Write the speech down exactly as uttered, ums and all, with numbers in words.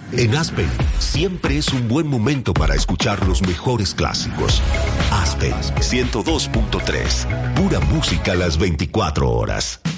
En Aspen, siempre es un buen momento para escuchar los mejores clásicos. Aspen ciento dos punto tres, pura música a las veinticuatro horas.